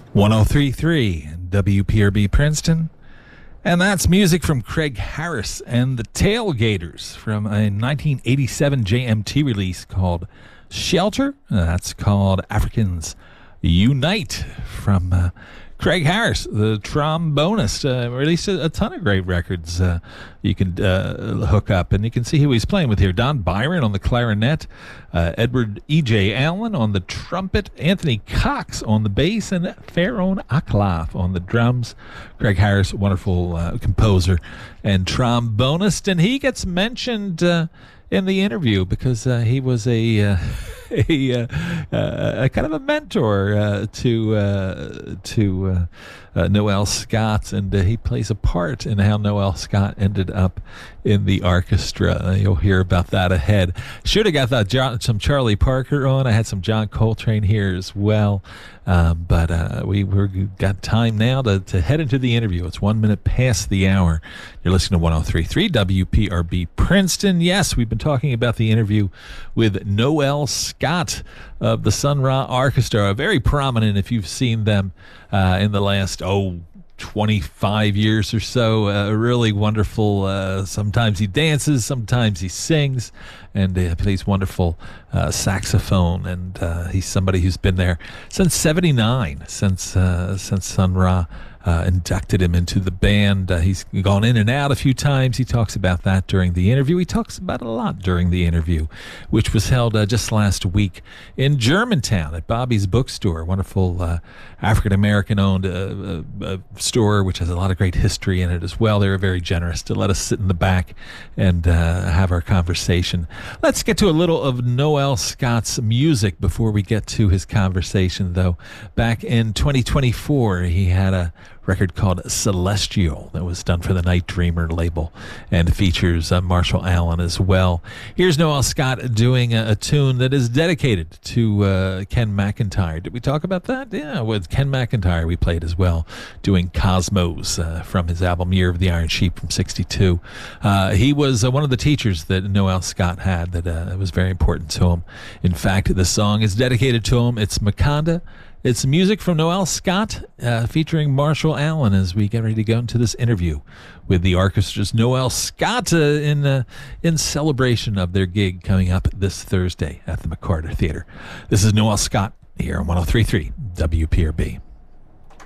1033 WPRB Princeton. And that's music from Craig Harris and the Tailgaters from a 1987 JMT release called Shelter. That's called Africans Unite from Craig Harris, the trombonist. Released a ton of great records you can hook up, and you can see who he's playing with here. Don Byron on the clarinet, Edward E.J. Allen on the trumpet, Anthony Cox on the bass, and Pharaoh Aklaf on the drums. Craig Harris, wonderful composer and trombonist, and he gets mentioned in the interview because he was a kind of a mentor to Noel Scott, and he plays a part in how Noel Scott ended up in the orchestra. You'll hear about that ahead. Should have got some Charlie Parker on. I had some John Coltrane here as well. But we've got time now to head into the interview. It's 1 minute past the hour. You're listening to 1033 WPRB Princeton. Yes, we've been talking about the interview with Noel Scott of the Sun Ra Orchestra. Very prominent if you've seen them in the last, 25 years or so. Really wonderful. Sometimes he dances, sometimes he sings, and plays wonderful saxophone. And he's somebody who's been there since '79, since Sun Ra inducted him into the band. He's gone in and out a few times. He talks about that during the interview. He talks about it a lot during the interview, which was held just last week in Germantown at Bobby's Bookstore, wonderful African-American owned store, which has a lot of great history in it as well. They were very generous to let us sit in the back and have our conversation. Let's get to a little of Noel Scott's music before we get to his conversation, though. Back in 2024, he had a record called Celestial that was done for the Night Dreamer label and features Marshall Allen as well. Here's Noel Scott doing a tune that is dedicated to Ken McIntyre. Did we talk about that? Yeah, with Ken McIntyre we played as well, doing Cosmos from his album Year of the Iron Sheep from '62. He was one of the teachers that Noel Scott had that was very important to him. In fact, the song is dedicated to him. It's Makonda. It's music from Noel Scott featuring Marshall Allen as we get ready to go into this interview with the orchestra's Noel Scott in celebration of their gig coming up this Thursday at the McCarter Theater. This is Noel Scott here on 1033 WPRB.